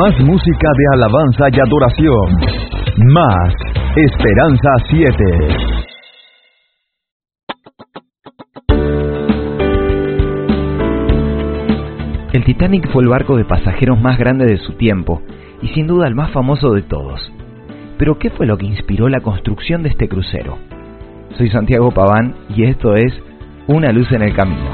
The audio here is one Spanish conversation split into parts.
Más música de alabanza y adoración. Más Esperanza 7. El Titanic fue el barco de pasajeros más grande de su tiempo y sin duda el más famoso de todos. Pero ¿qué fue lo que inspiró la construcción de este crucero? Soy Santiago Paván y esto es Una luz en el camino.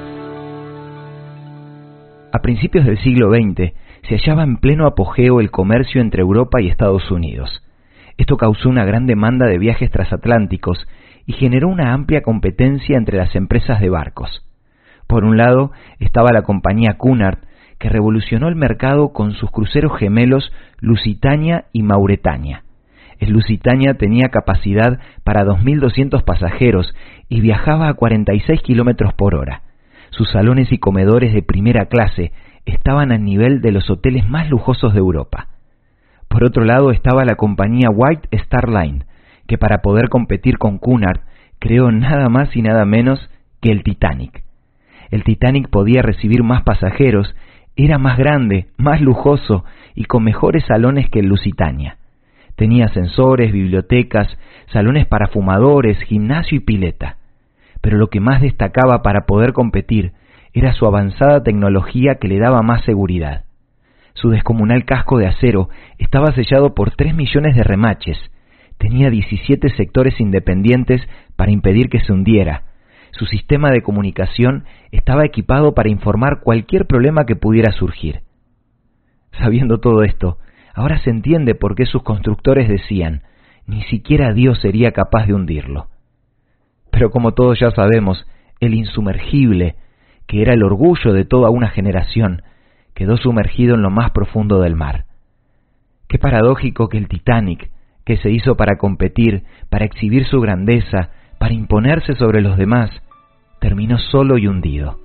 A principios del siglo XX se hallaba en pleno apogeo el comercio entre Europa y Estados Unidos. Esto causó una gran demanda de viajes transatlánticos y generó una amplia competencia entre las empresas de barcos. Por un lado estaba la compañía Cunard, que revolucionó el mercado con sus cruceros gemelos Lusitania y Mauretania. El Lusitania tenía capacidad para 2.200 pasajeros y viajaba a 46 kilómetros por hora. Sus salones y comedores de primera clase estaban al nivel de los hoteles más lujosos de Europa. Por otro lado estaba la compañía White Star Line, que para poder competir con Cunard creó nada más y nada menos que el Titanic. El Titanic podía recibir más pasajeros, era más grande, más lujoso y con mejores salones que el Lusitania. Tenía ascensores, bibliotecas, salones para fumadores, gimnasio y pileta. Pero lo que más destacaba para poder competir era su avanzada tecnología que le daba más seguridad. Su descomunal casco de acero estaba sellado por 3 millones de remaches. Tenía 17 sectores independientes para impedir que se hundiera. Su sistema de comunicación estaba equipado para informar cualquier problema que pudiera surgir. Sabiendo todo esto, ahora se entiende por qué sus constructores decían, ni siquiera Dios sería capaz de hundirlo. Pero como todos ya sabemos, el insumergible, que era el orgullo de toda una generación, quedó sumergido en lo más profundo del mar. Qué paradójico que el Titanic, que se hizo para competir, para exhibir su grandeza, para imponerse sobre los demás, terminó solo y hundido.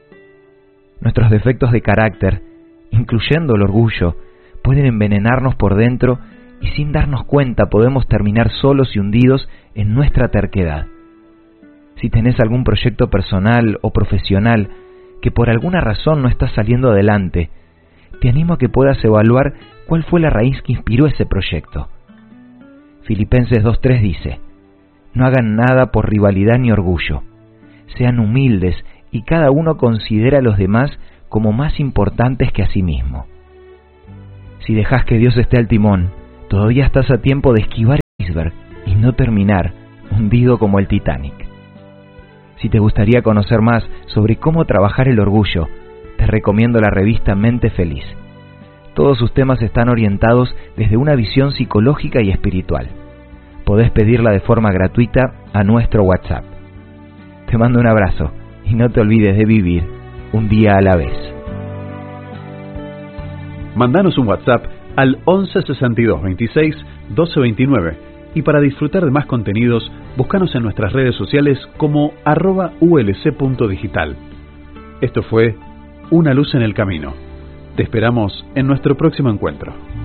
Nuestros defectos de carácter, incluyendo el orgullo, pueden envenenarnos por dentro y sin darnos cuenta podemos terminar solos y hundidos en nuestra terquedad. Si tenés algún proyecto personal o profesional que por alguna razón no está saliendo adelante, te animo a que puedas evaluar cuál fue la raíz que inspiró ese proyecto. Filipenses 2:3 dice, no hagan nada por rivalidad ni orgullo, sean humildes y cada uno considera a los demás como más importantes que a sí mismo. Si dejas que Dios esté al timón, todavía estás a tiempo de esquivar el iceberg y no terminar hundido como el Titanic. Si te gustaría conocer más sobre cómo trabajar el orgullo, te recomiendo la revista Mente Feliz. Todos sus temas están orientados desde una visión psicológica y espiritual. Podés pedirla de forma gratuita a nuestro WhatsApp. Te mando un abrazo y no te olvides de vivir un día a la vez. Mandanos un WhatsApp al 11 62 26 12 29 y para disfrutar de más contenidos, búscanos en nuestras redes sociales como @ulc.digital. Esto fue Una luz en el camino. Te esperamos en nuestro próximo encuentro.